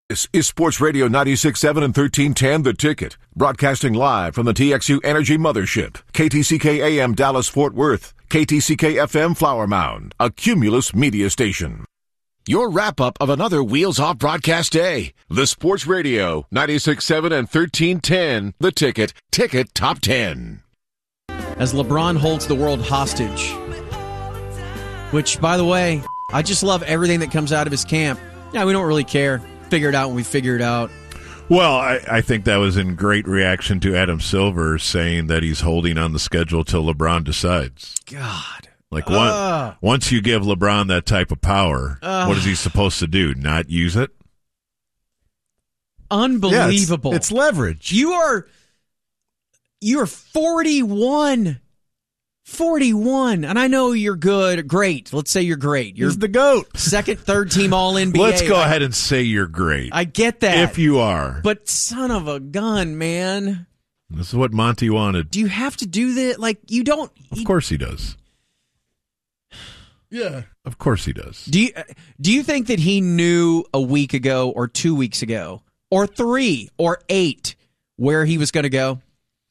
This is Sports Radio 96.7 and 1310 The Ticket, broadcasting live from the TXU Energy Mothership, KTCK AM Dallas Fort Worth, KTCK FM Flower Mound, a Cumulus media station. Your wrap-up of another Wheels-Off broadcast day. The Sports Radio 96.7 and 1310 The Ticket, Ticket Top 10. As LeBron holds the world hostage, which, by the way, I just love everything that comes out of his camp. Yeah, we don't really care. Figure it out when we figure it out. Well, I think that was in great reaction to Adam Silver saying that he's holding on the schedule till LeBron decides. God. Like, once you give LeBron that type of power, what is he supposed to do? Not use it? Unbelievable. Yeah, it's leverage. You are 41. 41. And I know you're good. Great. Let's say you're great. You're He's the GOAT. Second, third team All-NBA. Let's go ahead and say you're great. I get that. If you are. But son of a gun, man. This is what Monty wanted. Do you have to do that? Like, you don't. Of course he does. Yeah. Of course he does. Do you think that he knew a week ago or 2 weeks ago or 3 or 8 where he was going to go?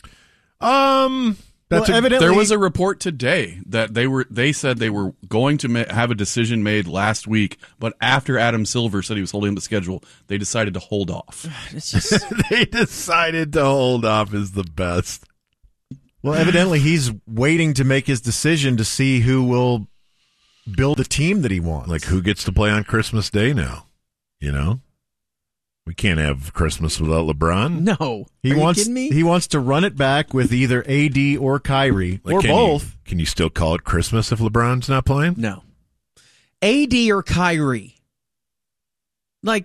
Evidently, there was a report today that they said they were going to have a decision made last week, but after Adam Silver said he was holding the schedule, they decided to hold off. It's just, They decided to hold off is the best. well, evidently he's waiting to make his decision to see who will build the team that he wants. Like, who gets to play on Christmas Day now? You know? We can't have Christmas without LeBron. no. He Are you wants kidding me? he wants to run it back with either AD or Kyrie Like, or both. Can you still call it Christmas if LeBron's not playing? No. AD or Kyrie. Like,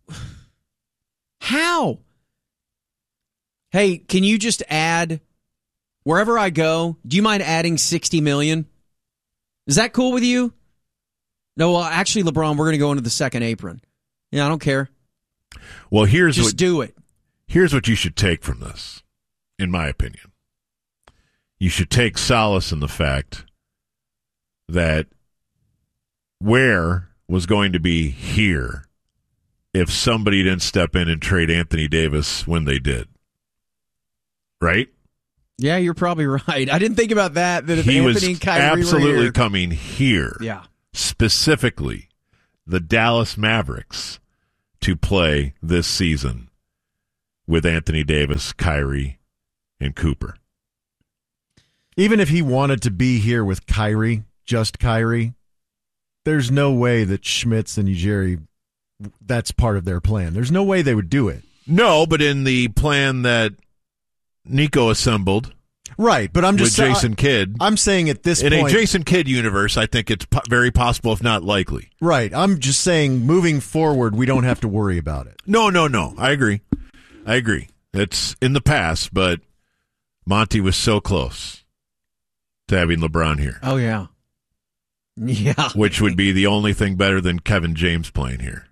how? Hey, can you just add, wherever I go, do you mind adding $60 million? Is that cool with you? No, well, actually, LeBron, we're going to go into the second apron. Yeah, I don't care. Well, Just do it. Here's what you should take from this, in my opinion. You should take solace in the fact that where was going to be here if somebody didn't step in and trade Anthony Davis when they did. Right? Yeah, you're probably right. I didn't think about that if He Anthony was and Kyrie absolutely were here. coming here. Yeah. Specifically, the Dallas Mavericks to play this season with Anthony Davis, Kyrie, and Cooper. Even if he wanted to be here with Kyrie, just Kyrie, there's no way that Schmitz and Ujiri, that's part of their plan. There's no way they would do it. No, but in the plan that Nico assembled Right, but I'm with just saying. Jason Kidd, I'm saying at this in point. a Jason Kidd universe, I think it's very possible, if not likely. Right, I'm just saying moving forward, we don't have to worry about it. No. I agree. It's in the past, but Monty was so close to having LeBron here. Oh, yeah. Yeah. Which would be the only thing better than Kevin James playing here.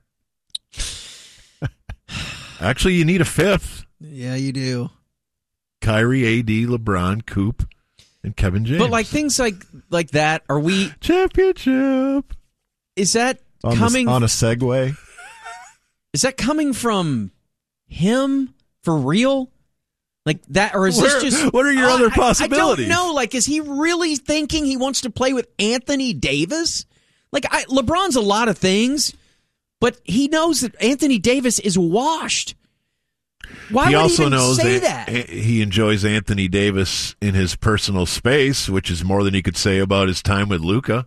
Actually, you need a fifth. Yeah, you do. Kyrie, AD, LeBron, Coop, and Kevin James. But like things like that, are we? Championship. Is that On coming on a segue? Is that coming from him for real? Like that, or is this just? What are your other possibilities? I don't know. Like, is he really thinking he wants to play with Anthony Davis? Like, LeBron's a lot of things, but he knows that Anthony Davis is washed. Why He would also he even knows say that that? he enjoys Anthony Davis in his personal space, which is more than he could say about his time with Luka.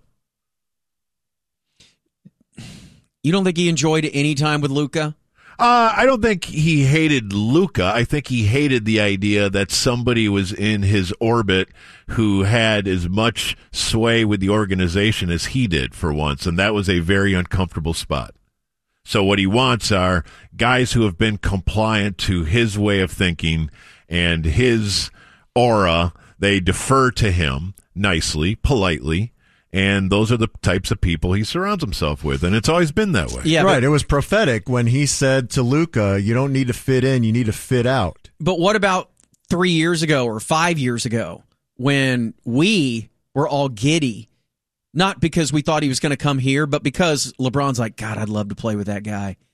You don't think he enjoyed any time with Luka? I don't think he hated Luka. I think he hated the idea that somebody was in his orbit who had as much sway with the organization as he did for once, and that was a very uncomfortable spot. So what he wants are guys who have been compliant to his way of thinking and his aura. They defer to him nicely, politely, and those are the types of people he surrounds himself with, and it's always been that way. Yeah, Right, it was prophetic when he said to Luka, you don't need to fit in, you need to fit out. But what about 3 years ago or 5 years ago when we were all giddy? Not because we thought he was going to come here, but because LeBron's like, God, I'd love to play with that guy.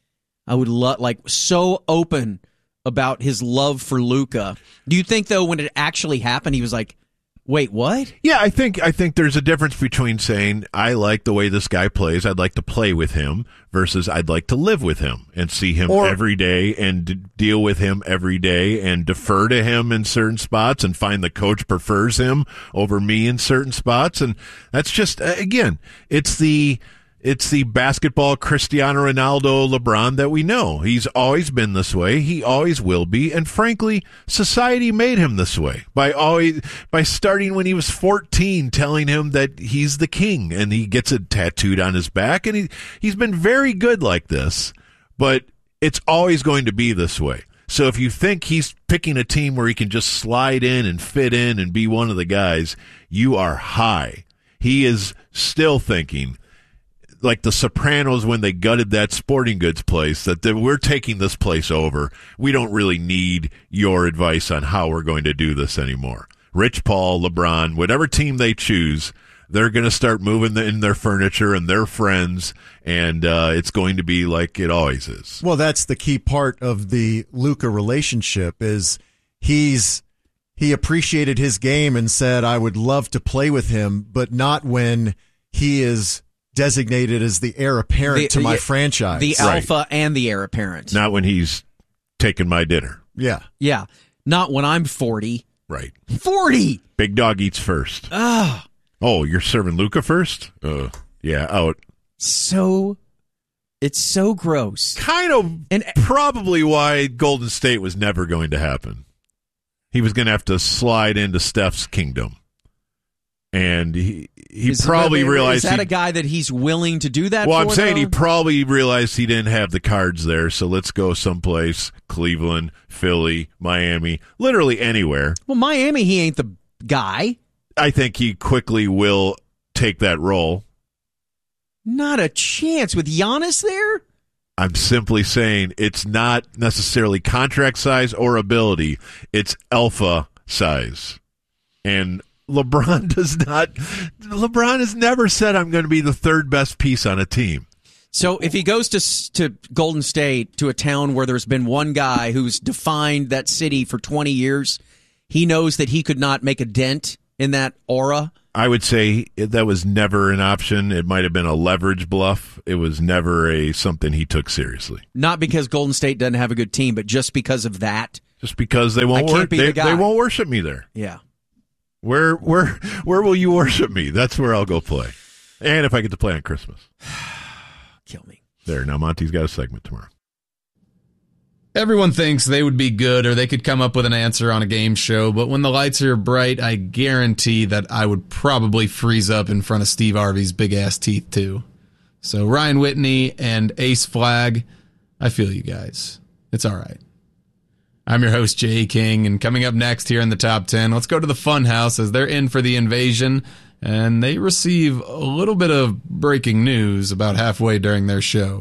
I would love, so open about his love for Luka. Do you think, though, when it actually happened, he was like, wait, what? Yeah, I think there's a difference between saying, I like the way this guy plays, I'd like to play with him, versus I'd like to live with him and see him every day and deal with him every day and defer to him in certain spots and find the coach prefers him over me in certain spots. And that's just, again, it's the basketball Cristiano Ronaldo, LeBron that we know. He's always been this way. He always will be. And frankly, society made him this way by starting when he was 14, telling him that he's the king, and he gets it tattooed on his back. And he's been very good like this, but it's always going to be this way. So if you think he's picking a team where he can just slide in and fit in and be one of the guys, you are high. He is still thinking, like the Sopranos when they gutted that sporting goods place, that we're taking this place over. We don't really need your advice on how we're going to do this anymore. Rich Paul, LeBron, whatever team they choose, they're going to start moving in their furniture and their friends, and it's going to be like it always is. Well, that's the key part of the Luka relationship is he appreciated his game and said, I would love to play with him, but not when he is designated as the heir apparent to my franchise. The alpha and the heir apparent. Not when he's taking my dinner. Yeah. Yeah. Not when I'm 40. Right. 40! Big dog eats first. Oh, you're serving Luka first? Yeah, out. It's so gross. Kind of, and probably why Golden State was never going to happen. He was going to have to slide into Steph's kingdom. And he probably realized... Is that a guy that he's willing to do that for? Well, I'm saying though? He probably realized he didn't have the cards there, so let's go someplace, Cleveland, Philly, Miami, literally anywhere. Well, Miami, he ain't the guy. I think he quickly will take that role. Not a chance with Giannis there? I'm simply saying it's not necessarily contract size or ability. It's alpha size. And LeBron has never said I'm going to be the third best piece on a team. So if he goes to Golden State, to a town where there's been one guy who's defined that city for 20 years, he knows that he could not make a dent in that aura? I would say that was never an option. It might have been a leverage bluff. It was never something he took seriously. Not because Golden State doesn't have a good team, but just because of that? Just because they won't they won't worship me there. Yeah. Where will you worship me? That's where I'll go play. And if I get to play on Christmas. Kill me. There, now Monty's got a segment tomorrow. Everyone thinks they would be good or they could come up with an answer on a game show, but when the lights are bright, I guarantee that I would probably freeze up in front of Steve Harvey's big-ass teeth, too. So Ryan Whitney and Ace Flag, I feel you guys. It's all right. I'm your host, Jay King, and coming up next here in the Top 10, let's go to the Funhouse as they're in for the invasion, and they receive a little bit of breaking news about halfway during their show.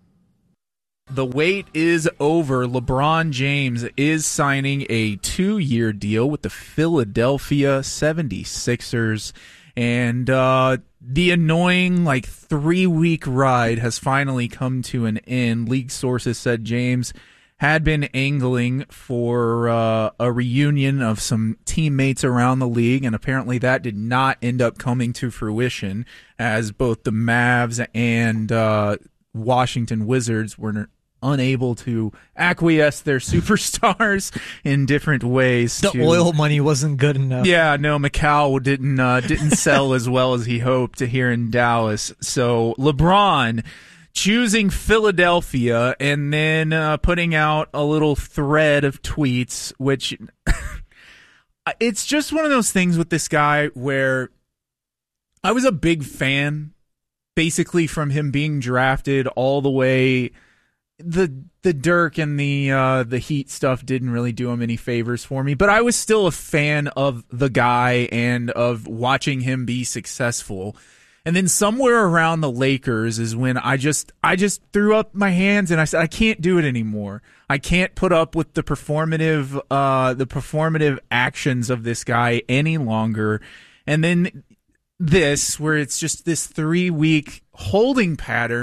The wait is over. LeBron James is signing a 2-year deal with the Philadelphia 76ers, and the annoying 3-week ride has finally come to an end. League sources said James had been angling for a reunion of some teammates around the league, and apparently that did not end up coming to fruition, as both the Mavs and Washington Wizards were unable to acquiesce their superstars in different ways. The oil money wasn't good enough. Yeah, no, Macau didn't sell as well as he hoped here in Dallas. So LeBron choosing Philadelphia and then putting out a little thread of tweets, which it's just one of those things with this guy where I was a big fan basically from him being drafted all the way. The Dirk and the Heat stuff didn't really do him any favors for me, but I was still a fan of the guy and of watching him be successful. And then somewhere around the Lakers is when I just threw up my hands and I said, I can't do it anymore. I can't put up with the performative actions of this guy any longer. And then this, where it's just this 3-week holding pattern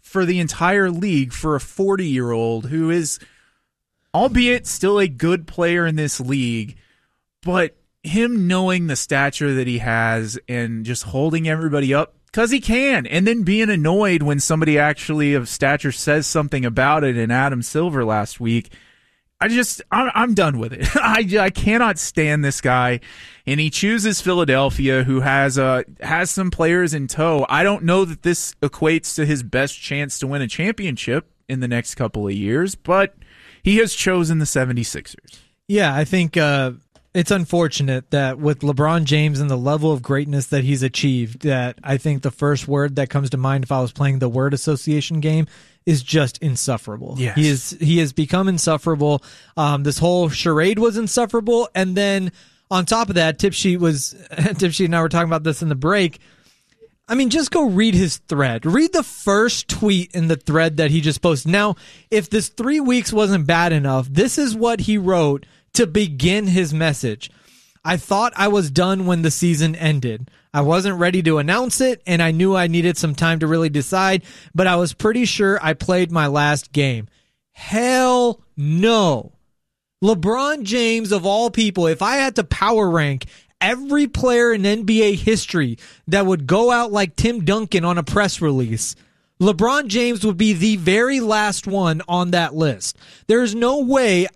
for the entire league for a 40-year-old who is, albeit still a good player in this league, but him knowing the stature that he has and just holding everybody up because he can, and then being annoyed when somebody actually of stature says something about it in Adam Silver last week. I'm done with it. I cannot stand this guy, and he chooses Philadelphia, who has some players in tow. I don't know that this equates to his best chance to win a championship in the next couple of years, but he has chosen the 76ers. Yeah, I think it's unfortunate that with LeBron James and the level of greatness that he's achieved, that I think the first word that comes to mind if I was playing the word association game is just insufferable. Yes. He has become insufferable. This whole charade was insufferable, and then on top of that, Tipsheet and I were talking about this in the break. I mean, just go read his thread. Read the first tweet in the thread that he just posted. Now, if this 3 weeks wasn't bad enough, this is what he wrote to begin his message. I thought I was done when the season ended. I wasn't ready to announce it, and I knew I needed some time to really decide, but I was pretty sure I played my last game. Hell no. LeBron James, of all people, if I had to power rank every player in NBA history that would go out like Tim Duncan on a press release, LeBron James would be the very last one on that list. There's no way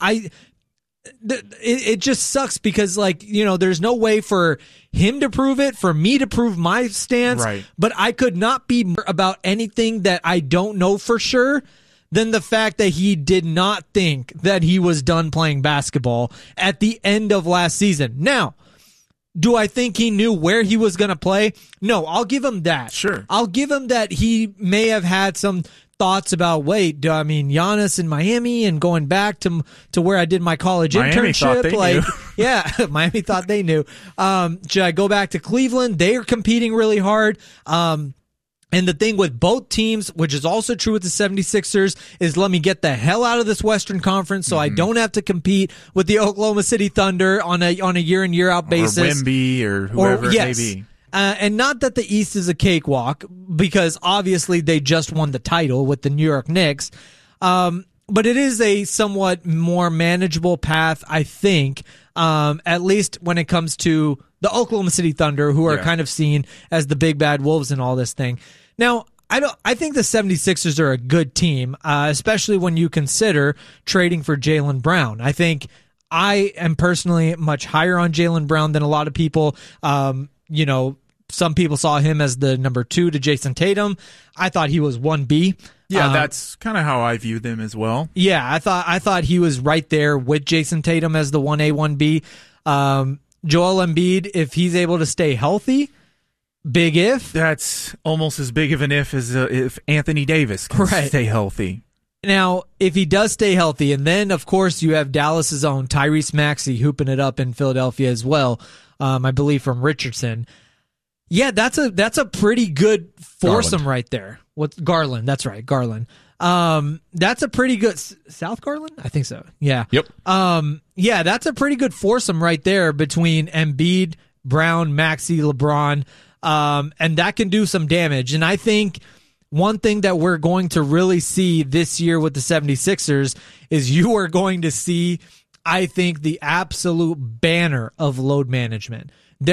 it just sucks because, there's no way for him to prove it, for me to prove my stance, right. But I could not be more about anything that I don't know for sure than the fact that he did not think that he was done playing basketball at the end of last season. Now, do I think he knew where he was going to play? No, I'll give him that. Sure. I'll give him that he may have had some thoughts about, Giannis in Miami and going back to where I did my college Miami internship. Thought they knew. Yeah, Miami thought they knew. Should I go back to Cleveland? They are competing really hard. And the thing with both teams, which is also true with the 76ers, is let me get the hell out of this Western Conference so I don't have to compete with the Oklahoma City Thunder on a year in, year out basis. Or Wemby or whoever it may be. And not that the East is a cakewalk, because obviously they just won the title with the New York Knicks. But it is a somewhat more manageable path, I think, at least when it comes to the Oklahoma City Thunder, who are kind of seen as the big bad wolves in all this thing. Now, I think the 76ers are a good team, especially when you consider trading for Jaylen Brown. I think I am personally much higher on Jaylen Brown than a lot of people. Some people saw him as the number 2 to Jason Tatum. I thought he was 1B. Yeah, that's kind of how I view them as well. Yeah, I thought he was right there with Jason Tatum as the 1A, 1B. Joel Embiid, if he's able to stay healthy, big if. That's almost as big of an if as if Anthony Davis can stay healthy. Now, if he does stay healthy, and then, of course, you have Dallas's own Tyrese Maxey hooping it up in Philadelphia as well, I believe from Richardson. Yeah, that's a pretty good foursome right there. Garland? That's right, Garland. That's a pretty good South Garland? I think so. Yeah. Yep. Yeah, that's a pretty good foursome right there between Embiid, Brown, Maxey, LeBron. And that can do some damage. And I think one thing that we're going to really see this year with the 76ers is you are going to see, I think, the absolute banner of load management.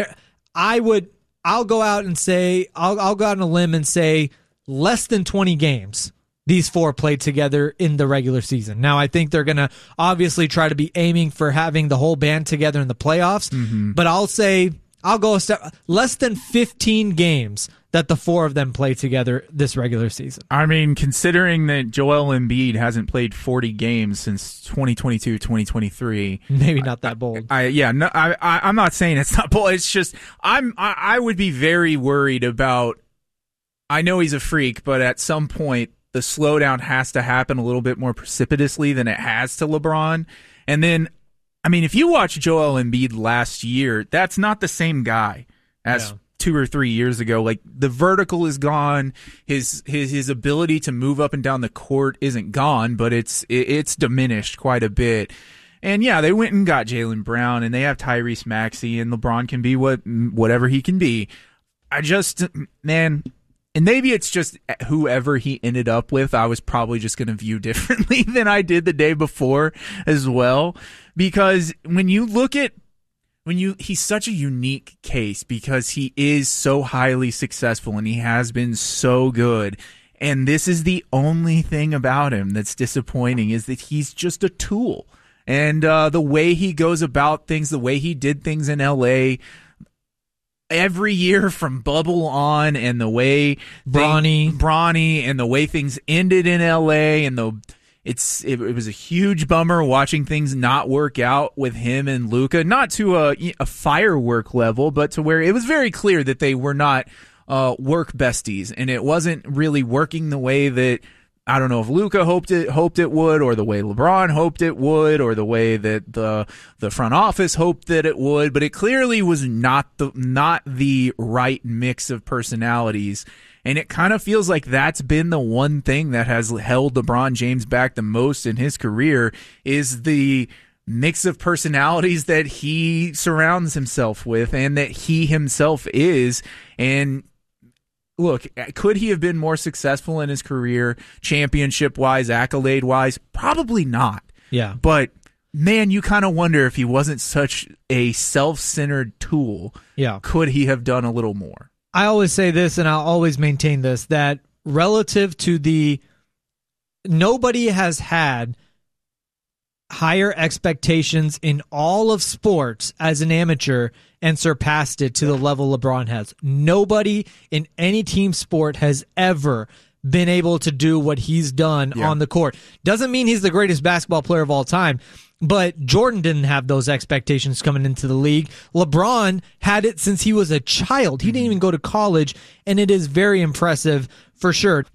I'll go out and say, I'll go out on a limb and say less than 20 games these four played together in the regular season. Now, I think they're going to obviously try to be aiming for having the whole band together in the playoffs, but I'll go a step less than 15 games that the four of them play together this regular season. I mean, considering that Joel Embiid hasn't played 40 games since 2022, 2023. Maybe not that bold. I'm not saying it's not bold. It's just I would be very worried about, I know he's a freak, but at some point the slowdown has to happen a little bit more precipitously than it has to LeBron. And then, I mean, if you watch Joel Embiid last year, that's not the same guy as 2 or 3 years ago. Like, the vertical is gone. His ability to move up and down the court isn't gone, but it's diminished quite a bit. And yeah, they went and got Jaylen Brown, and they have Tyrese Maxey, and LeBron can be whatever he can be. and maybe it's just whoever he ended up with, I was probably just going to view differently than I did the day before as well. Because when you look at, he's such a unique case because he is so highly successful and he has been so good. And this is the only thing about him that's disappointing, is that he's just a tool. And the way he goes about things, the way he did things in LA every year from Bubble on, and the way Bronny and the way things ended in LA, and it was a huge bummer watching things not work out with him and Luka, not to a firework level, but to where it was very clear that they were not work besties, and it wasn't really working the way that, I don't know if Luka hoped it would, or the way LeBron hoped it would, or the way that the front office hoped that it would, but it clearly was not the right mix of personalities. And it kind of feels like that's been the one thing that has held LeBron James back the most in his career, is the mix of personalities that he surrounds himself with and that he himself is. And look, could he have been more successful in his career, championship-wise, accolade-wise? Probably not. Yeah. But, man, you kind of wonder if he wasn't such a self-centered tool, could he have done a little more? I always say this, and I'll always maintain this, that relative to nobody has had higher expectations in all of sports as an amateur and surpassed it to the level LeBron has. Nobody in any team sport has ever been able to do what he's done on the court. Doesn't mean he's the greatest basketball player of all time, but Jordan didn't have those expectations coming into the league. LeBron had it since he was a child. He didn't even go to college, and it is very impressive for sure.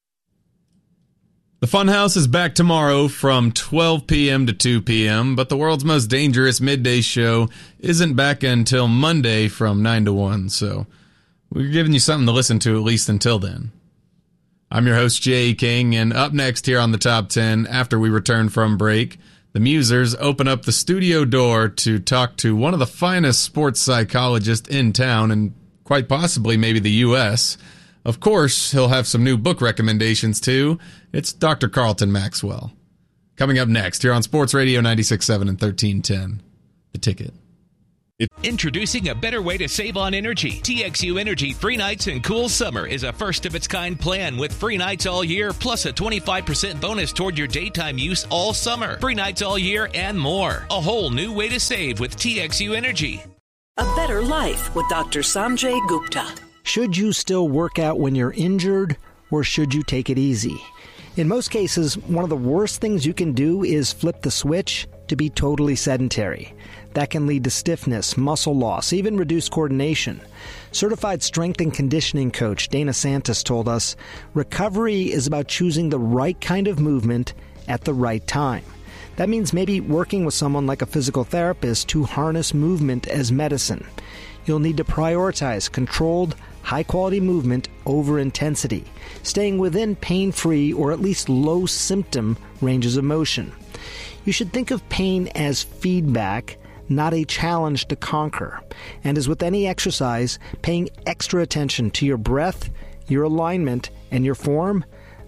The Funhouse is back tomorrow from 12 p.m. to 2 p.m., but the world's most dangerous midday show isn't back until Monday from 9 to 1, so we're giving you something to listen to at least until then. I'm your host, Jay King, and up next here on the Top 10, after we return from break, the Musers open up the studio door to talk to one of the finest sports psychologists in town, and quite possibly maybe the U.S., Of course, he'll have some new book recommendations, too. It's Dr. Carlton Maxwell. Coming up next here on Sports Radio 96.7 and 1310. The Ticket. Introducing a better way to save on energy. TXU Energy Free Nights and Cool Summer is a first-of-its-kind plan with free nights all year, plus a 25% bonus toward your daytime use all summer. Free nights all year and more. A whole new way to save with TXU Energy. A better life with Dr. Sanjay Gupta. Should you still work out when you're injured, or should you take it easy? In most cases, one of the worst things you can do is flip the switch to be totally sedentary. That can lead to stiffness, muscle loss, even reduced coordination. Certified strength and conditioning coach Dana Santos told us, recovery is about choosing the right kind of movement at the right time. That means maybe working with someone like a physical therapist to harness movement as medicine. You'll need to prioritize controlled, high-quality movement over intensity, staying within pain-free or at least low-symptom ranges of motion. You should think of pain as feedback, not a challenge to conquer. And as with any exercise, paying extra attention to your breath, your alignment, and your form